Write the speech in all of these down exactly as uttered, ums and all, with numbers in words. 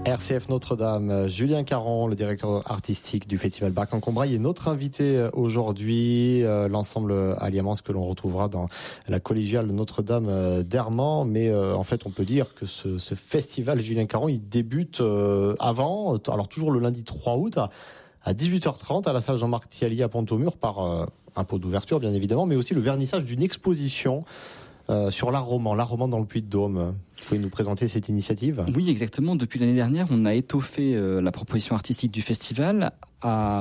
R C F Notre-Dame, Julien Caron, le directeur artistique du Festival Bach en Combrailles, est notre invité aujourd'hui. Euh, l'ensemble Aliamance que l'on retrouvera dans la collégiale Notre-Dame d'Hermant. Mais euh, en fait, on peut dire que ce, ce festival Julien Caron, il débute euh, avant, alors toujours le lundi trois août, à, à dix-huit heures trente à la salle Jean-Marc Thiallier à Pont-au-Mur par euh, un pot d'ouverture, bien évidemment, mais aussi le vernissage d'une exposition Euh, sur l'art roman, l'art roman dans le Puy-de-Dôme. Vous pouvez nous présenter cette initiative ? Oui, exactement. Depuis l'année dernière, on a étoffé euh, la proposition artistique du festival à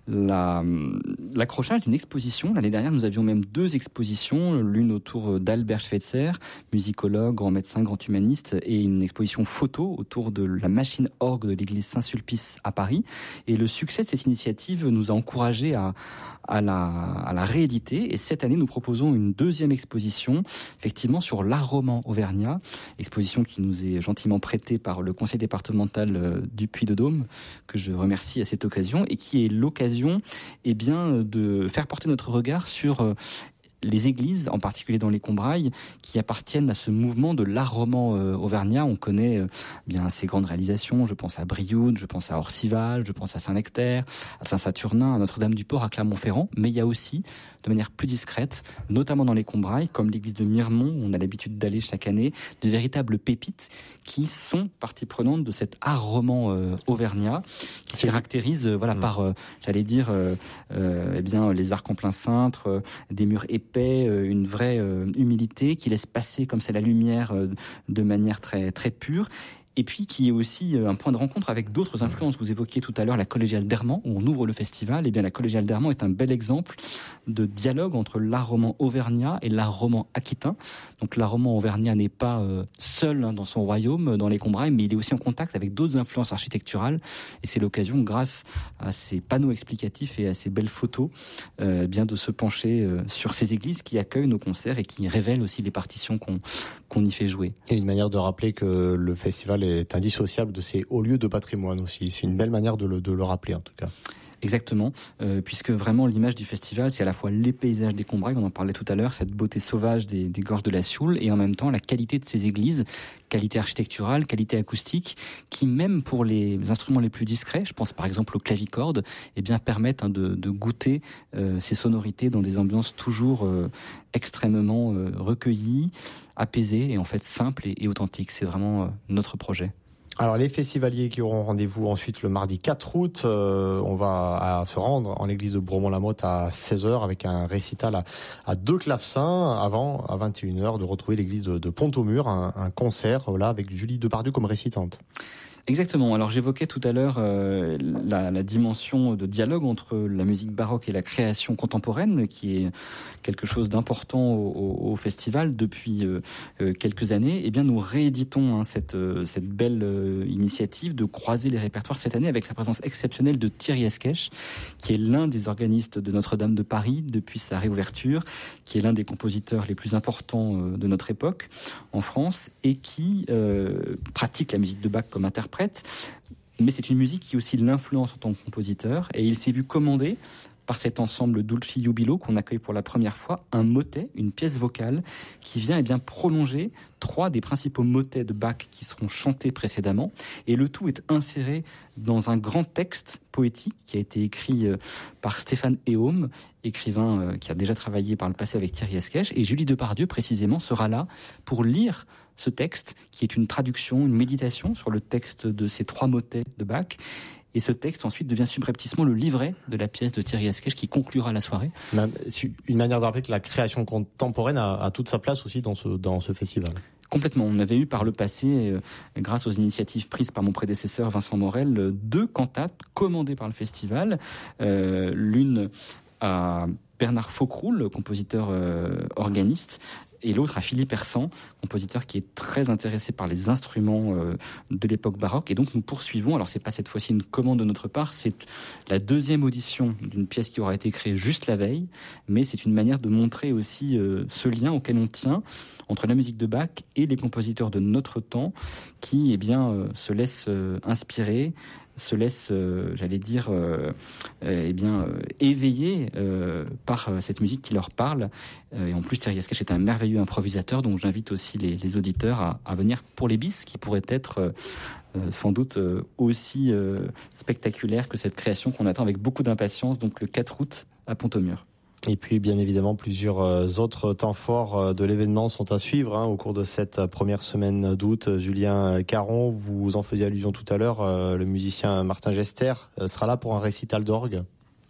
la, l'accrochage d'une exposition. L'année dernière, nous avions même deux expositions, l'une autour d'Albert Schweitzer, musicologue, grand médecin, grand humaniste, et une exposition photo autour de la machine orgue de l'église Saint-Sulpice à Paris. Et le succès de cette initiative nous a encouragés à, à, la, à la rééditer. Et cette année, nous proposons une deuxième exposition, effectivement, sur l'art roman auvergnat, exposition qui nous est gentiment prêtée par le conseil départemental du Puy-de-Dôme, que je remercie à cette occasion, et qui est l'occasion eh bien, de faire porter notre regard sur euh, les églises, en particulier dans les Combrailles, qui appartiennent à ce mouvement de l'art roman euh, auvergnat. On connaît euh, bien ces grandes réalisations. Je pense à Brioude, je pense à Orcival, je pense à Saint-Nectaire, à Saint-Saturnin, à Notre-Dame-du-Port, à Clermont-Ferrand. Mais il y a aussi, de manière plus discrète, notamment dans les Combrailles, comme l'église de Miremont, où on a l'habitude d'aller chaque année, de véritables pépites qui sont partie prenante de cet art roman euh, auvergnat, qui se caractérise euh, voilà, mmh. par, euh, j'allais dire, euh, euh, eh bien, les arcs en plein cintre, euh, des murs épais, euh, une vraie euh, humilité qui laisse passer comme c'est la lumière euh, de manière très, très pure. Et puis qui est aussi un point de rencontre avec d'autres influences. Vous évoquiez tout à l'heure la collégiale d'Hermant, où on ouvre le festival. Eh bien, la collégiale d'Hermant est un bel exemple de dialogue entre l'art roman auvergnat et l'art roman aquitain. Donc l'art roman auvergnat n'est pas euh, seul hein, dans son royaume, dans les Combrailles, mais il est aussi en contact avec d'autres influences architecturales. Et c'est l'occasion, grâce à ces panneaux explicatifs et à ces belles photos, euh, bien de se pencher euh, sur ces églises qui accueillent nos concerts et qui révèlent aussi les partitions qu'on, qu'on y fait jouer. Et une manière de rappeler que le festival est est indissociable de ces hauts lieux de patrimoine aussi. C'est une belle manière de le, de le rappeler en tout cas. Exactement, euh, puisque vraiment l'image du festival, c'est à la fois les paysages des Combrailles, on en parlait tout à l'heure, cette beauté sauvage des, des gorges de la Sioule, et en même temps la qualité de ces églises, qualité architecturale, qualité acoustique, qui même pour les instruments les plus discrets, je pense par exemple au clavicorde, eh bien permettent hein, de, de goûter euh, ces sonorités dans des ambiances toujours euh, extrêmement euh, recueillies, apaisées et en fait simples et, et authentiques. C'est vraiment euh, notre projet. Alors les festivaliers qui auront rendez-vous ensuite le mardi quatre août, euh, on va à, se rendre en l'église de Bromont-la-Motte à seize heures avec un récital à, à deux clavecins avant, à vingt et une heures, de retrouver l'église de, de Pont-au-Mur, un, un concert là avec Julie Depardieu comme récitante. Exactement. Alors j'évoquais tout à l'heure euh, la, la dimension de dialogue entre la musique baroque et la création contemporaine, qui est quelque chose d'important au, au, au festival depuis euh, quelques années. Eh bien, nous rééditons hein, cette, cette belle euh, initiative de croiser les répertoires cette année avec la présence exceptionnelle de Thierry Esquèche, qui est l'un des organistes de Notre-Dame de Paris depuis sa réouverture, qui est l'un des compositeurs les plus importants euh, de notre époque en France et qui euh, pratique la musique de Bach comme interprète. Mais c'est une musique qui aussi l'influence en tant que compositeur, et il s'est vu commander par cet ensemble Dulci Jubilo qu'on accueille pour la première fois un motet, une pièce vocale qui vient eh bien prolonger trois des principaux motets de Bach qui seront chantés précédemment, et le tout est inséré dans un grand texte poétique qui a été écrit par Stéphane Héaume, écrivain qui a déjà travaillé par le passé avec Thierry Esquèche, et Julie Depardieu précisément sera là pour lire ce texte qui est une traduction, une méditation sur le texte de ces trois motets de Bach. Et ce texte ensuite devient subrepticement le livret de la pièce de Thierry Esquèche qui conclura la soirée. Une manière de rappeler que la création contemporaine a, a toute sa place aussi dans ce, dans ce festival. Complètement. On avait eu par le passé, euh, grâce aux initiatives prises par mon prédécesseur Vincent Morel, deux cantates commandées par le festival. Euh, l'une à Bernard Faucroul, compositeur euh, organiste, et l'autre à Philippe Hersan, compositeur qui est très intéressé par les instruments euh, de l'époque baroque. Et donc nous poursuivons, alors c'est pas cette fois-ci une commande de notre part, c'est la deuxième audition d'une pièce qui aura été créée juste la veille, mais c'est une manière de montrer aussi euh, ce lien auquel on tient entre la musique de Bach et les compositeurs de notre temps qui eh bien, euh, se laissent euh, inspirer, se laisse, euh, j'allais dire, euh, euh, eh bien, euh, éveillé euh, par euh, cette musique qui leur parle. Euh, et en plus, Thierry Esquèche est un merveilleux improvisateur, donc j'invite aussi les, les auditeurs à, à venir pour les bis, qui pourraient être euh, euh, sans doute euh, aussi euh, spectaculaire que cette création qu'on attend avec beaucoup d'impatience, donc le quatre août à Pont-au-Mur. Et puis, bien évidemment, plusieurs autres temps forts de l'événement sont à suivre hein, au cours de cette première semaine d'août. Julien Caron, vous en faisiez allusion tout à l'heure, le musicien Martin Gester sera là pour un récital d'orgue.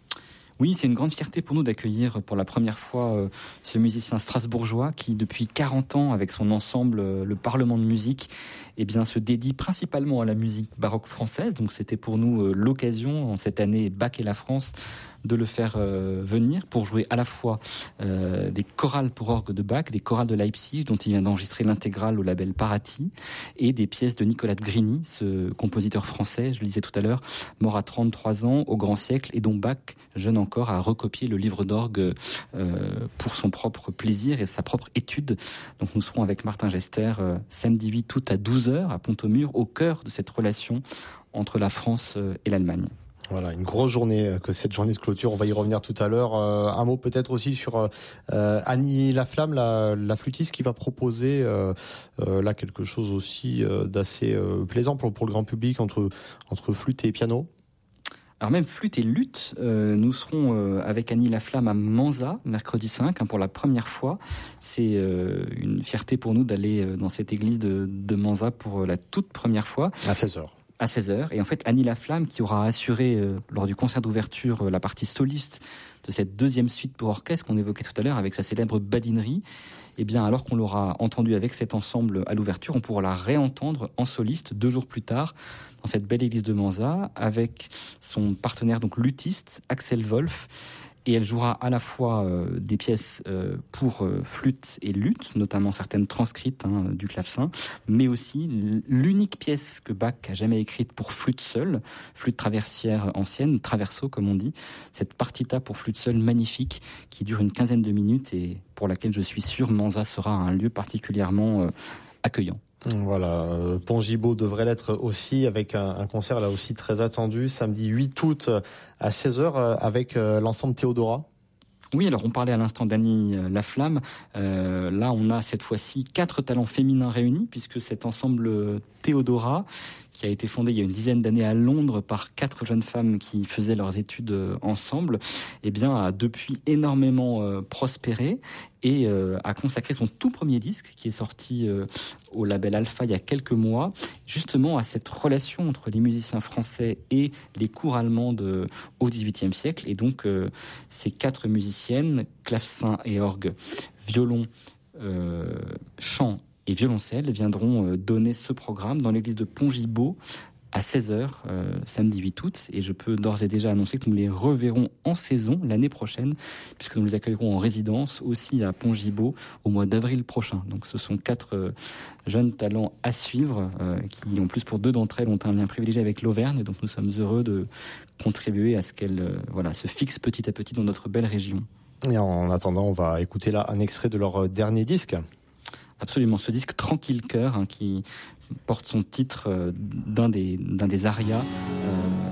Oui, c'est une grande fierté pour nous d'accueillir pour la première fois euh, ce musicien strasbourgeois qui, depuis quarante ans, avec son ensemble, euh, le Parlement de musique, eh bien, se dédie principalement à la musique baroque française. Donc, c'était pour nous euh, l'occasion, en cette année Bach et la France, de le faire euh, venir pour jouer à la fois euh, des chorales pour orgue de Bach, des chorales de Leipzig, dont il vient d'enregistrer l'intégrale au label Parati, et des pièces de Nicolas de Grigny, ce compositeur français, je le disais tout à l'heure, mort à trente-trois ans, au grand siècle, et dont Bach, jeune encore, a recopié le livre d'orgue euh, pour son propre plaisir et sa propre étude. Donc nous serons avec Martin Gester euh, samedi huit août à douze heures à Pont-au-Mur, au cœur de cette relation entre la France et l'Allemagne. Voilà, une grosse journée que cette journée de clôture. On va y revenir tout à l'heure. Euh, un mot peut-être aussi sur euh, Annie Laflamme, la, la flûtiste, qui va proposer euh, euh, là quelque chose aussi euh, d'assez euh, plaisant pour, pour le grand public entre entre flûte et piano. Alors même flûte et luth, euh, nous serons euh, avec Annie Laflamme à Manzat, mercredi cinq, hein, pour la première fois. C'est euh, une fierté pour nous d'aller euh, dans cette église de, de Manzat pour euh, la toute première fois. À seize heures. À seize heures. Et en fait, Annie Laflamme, qui aura assuré euh, lors du concert d'ouverture euh, la partie soliste de cette deuxième suite pour orchestre qu'on évoquait tout à l'heure avec sa célèbre badinerie, eh bien, alors qu'on l'aura entendue avec cet ensemble à l'ouverture, on pourra la réentendre en soliste deux jours plus tard dans cette belle église de Manzat avec son partenaire donc luthiste Axel Wolf. Et elle jouera à la fois euh, des pièces euh, pour euh, flûte et luth, notamment certaines transcrites hein, du clavecin, mais aussi l'unique pièce que Bach a jamais écrite pour flûte seule, flûte traversière ancienne, traverso comme on dit, cette partita pour flûte seule magnifique qui dure une quinzaine de minutes et pour laquelle je suis sûr Manzat sera un lieu particulièrement euh, accueillant. Voilà, euh, Pont-Gibaud devrait l'être aussi avec un, un concert là aussi très attendu, samedi huit août à seize heures avec euh, l'ensemble Théodora. Oui, alors on parlait à l'instant d'Annie Laflamme. Euh, là, on a cette fois-ci quatre talents féminins réunis puisque cet ensemble Théodora, qui a été fondé il y a une dizaine d'années à Londres par quatre jeunes femmes qui faisaient leurs études ensemble, eh bien, a depuis énormément euh, prospéré et euh, a consacré son tout premier disque qui est sorti euh, au label Alpha il y a quelques mois, justement à cette relation entre les musiciens français et les cours allemandes euh, au dix-huitième siècle. Et donc, euh, ces quatre musiciennes, clavecin et orgue, violon, euh, chant et violoncelle, viendront donner ce programme dans l'église de Pont-Gibaud à seize heures, euh, samedi huit août. Et je peux d'ores et déjà annoncer que nous les reverrons en saison l'année prochaine, puisque nous les accueillerons en résidence aussi à Pont-Gibaud au mois d'avril prochain. Donc ce sont quatre euh, jeunes talents à suivre, euh, qui en plus pour deux d'entre elles ont un lien privilégié avec l'Auvergne. Donc nous sommes heureux de contribuer à ce qu'elles euh, voilà, se fixent petit à petit dans notre belle région. Et en attendant, on va écouter là un extrait de leur dernier disque. Absolument, ce disque Tranquille Cœur hein, qui porte son titre euh, d'un des, d'un des arias